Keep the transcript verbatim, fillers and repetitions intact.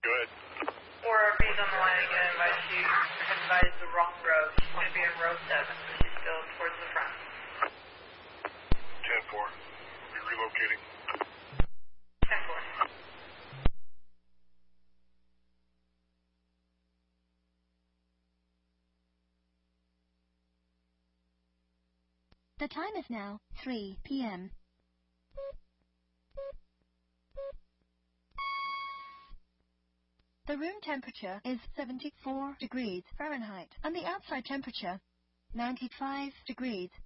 Go ahead. Four R V's on the line again, advise you have advised the wrong row. She's going to be in row seven, so she's still towards the front. ten four. We'll be relocating. ten four. The time is now three p m The room temperature is seventy-four degrees Fahrenheit and the outside temperature ninety-five degrees